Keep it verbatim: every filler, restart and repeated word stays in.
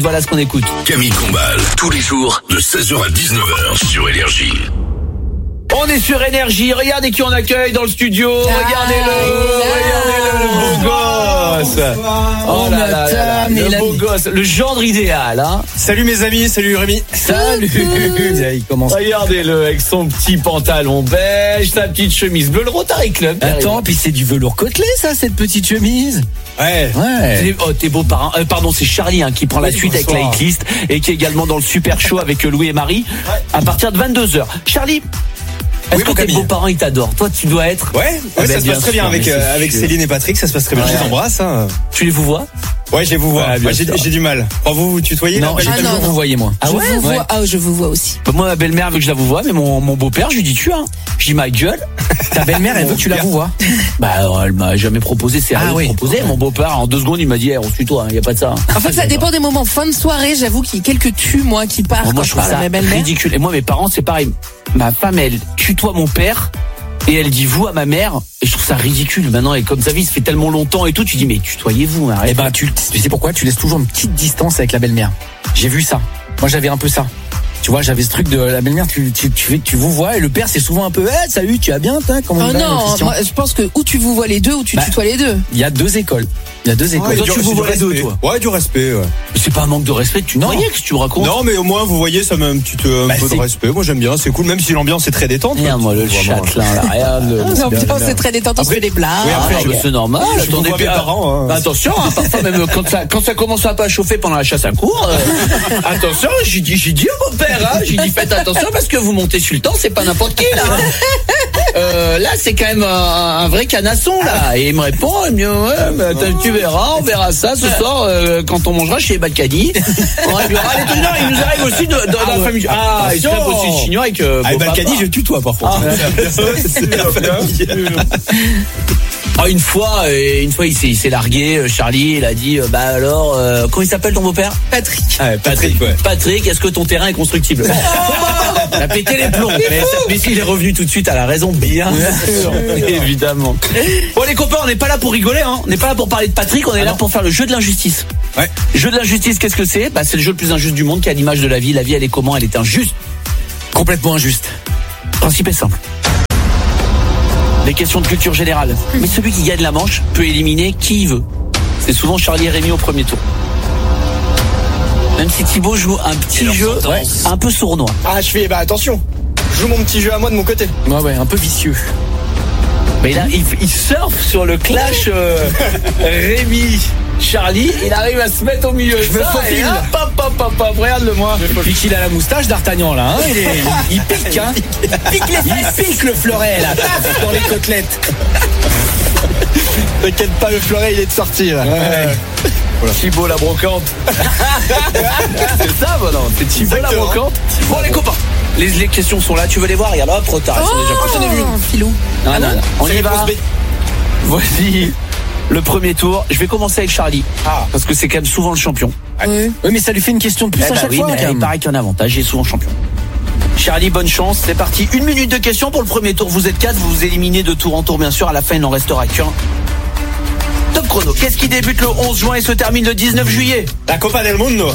Voilà ce qu'on écoute. Camille Combal, tous les jours de seize heures à dix-neuf heures sur Énergie. On est sur Énergie, regardez qui on accueille dans le studio, regardez-le, regardez-le, le beau gosse. Oh là là là, là, le beau gosse, le gendre idéal, hein. Salut mes amis, salut Rémi. Salut. Il commence. Regardez-le avec son petit pantalon beige, sa petite chemise bleu, le Rotary Club. Attends, puis c'est du velours côtelé ça, cette petite chemise. Ouais. Ouais. Oh, t'es beau parrain. Euh, pardon, c'est Charlie hein, qui prend la oui, suite bonsoir. Avec la hitlist et qui est également dans le super show avec Louis et Marie ouais. à partir de vingt-deux heures. Charlie. Est-ce oui, que tes beaux-parents ils t'adorent? Toi tu dois être. Ouais, ouais ah ben, ça se passe très bien avec euh, avec Céline et Patrick, ça se passe très bien. Ouais. Je les embrasse. Hein. Tu les vous vois? Ouais, je les vous vois. Ouais, moi, j'ai, j'ai du mal. Quand vous vous tutoyez? Non, j'ai toujours vous voyez moi. Ah je ouais, vous vois. Ouais. Ah, je vous vois aussi. Bah, moi, ma belle-mère veut que je la vous vois, mais mon, mon beau-père, je lui dis tu hein. Je dis ma gueule. Ta belle-mère, elle veut que tu la vous vois. Bah, elle m'a jamais proposé, c'est elle ah, oui. proposé. Mon beau-père, en deux secondes, il m'a dit, hey, on se tutoie, il y a pas de ça. En fait, ça dépend des moments. Fin de soirée, j'avoue qu'il y a quelques tus, moi, qui partent. Bon, moi, je trouve ça ridicule. Et moi, mes parents, c'est pareil. Ma femme, elle tutoie mon père. Et elle dit vous à ma mère, et je trouve ça ridicule maintenant, et comme sa vie se fait tellement longtemps et tout, tu dis mais tutoyez-vous, arrête. Eh ben tu, tu sais pourquoi? Tu laisses toujours une petite distance avec la belle-mère. J'ai vu ça. Moi j'avais un peu ça. Tu vois, j'avais ce truc de la belle-mère, tu, tu, tu, tu vous vois, et le père c'est souvent un peu, eh, salut, tu vas bien, t'as, comment oh non, moi, je pense que ou tu vous vois les deux, ou tu bah, tutoies les deux. Il y a deux écoles. Il y a deux écoles. Ouais, toi, tu vous vois les deux, toi. Ouais, du respect, ouais. C'est pas un manque de respect, tu voyais que tu me racontes. Non, mais au moins, vous voyez, ça met un petit euh, bah, un peu de respect. Moi, j'aime bien, c'est cool, même si l'ambiance est très détente. Merde, moi, le châtelain, là, regarde. L'ambiance est très détente, on se fait des blagues. Oui, après, c'est normal. Attendez, parents, attention, parfois, même quand ça, quand ça commence à pas chauffer pendant la chasse à court, attention, j'ai dit, j'ai dit au beau-père, j'ai dit, faites attention parce que vous montez sur le temps, c'est pas n'importe qui, là. Euh, là, c'est quand même un, un vrai canasson, là. Et il me répond, eh bien, ouais, bah, tu verras, on verra ça ce soir, euh, quand on mangera chez Balkany. On réglera les trucs. Non, il nous arrive aussi de, de, de ah, la famille. Ah, il serait possible chinois avec, euh, ah, Balkany, je tutoie, par contre. Ah, c'est la famille. Ah, une fois, euh, une fois, il s'est, il s'est largué. Charlie, il a dit, euh, bah alors, euh, comment il s'appelle ton beau-père? Patrick. Ah, Patrick, ouais. Patrick, est-ce que ton terrain est constructible? Il a pété les plombs. Mais, mais il est revenu tout de suite à la raison, bien sûr, évidemment. Bon, les copains, on n'est pas là pour rigoler, hein. On n'est pas là pour parler de Patrick, on est ah là non. pour faire le jeu de l'injustice. Ouais. Jeu de l'injustice, qu'est-ce que c'est? Bah, c'est le jeu le plus injuste du monde, qui a l'image de la vie. La vie, elle est comment? Elle est injuste. Complètement injuste. Le principe est simple. Des questions de culture générale. Mais celui qui gagne la manche peut éliminer qui il veut. C'est souvent Charlie et Rémi au premier tour. Même si Thibaut joue un petit jeu ouais, un peu sournois. Ah, je fais, bah attention, je joue mon petit jeu à moi de mon côté. Ouais, ouais, un peu vicieux. Mais là, il, il surfe sur le clash euh, Rémi, Charlie. Il arrive à se mettre au milieu. Je me faufile. Hop, hop, hop, hop, regarde-le moi. Puis qu'il a la moustache d'Artagnan là. Hein. Il, est, il, il pique, hein. Il pique, les il pique le fleuret là, dans les côtelettes. T'inquiète pas, le fleuret il est de sortir. Ouais. Voilà. Thibaut la brocante. C'est ça, voilà. C'est Thibaut la brocante. Bon, les copains, les, les questions sont là. Tu veux les voir? Regarde, hop, trop tard. Oh, déjà oh, filou. Non, ah non, non. On y va. Voici le premier tour. Je vais commencer avec Charlie. Ah. Parce que c'est quand même souvent le champion. Oui. Oui, mais ça lui fait une question de plus eh à bah chaque oui, fois. Mais il paraît qu'il y a un avantage. Il est souvent champion. Charlie, bonne chance. C'est parti. Une minute de questions pour le premier tour. Vous êtes quatre. Vous vous éliminez de tour en tour, bien sûr. À la fin, il n'en restera qu'un. Top chrono. Qu'est-ce qui débute le onze juin et se termine le dix-neuf juillet? La Copa del Mundo.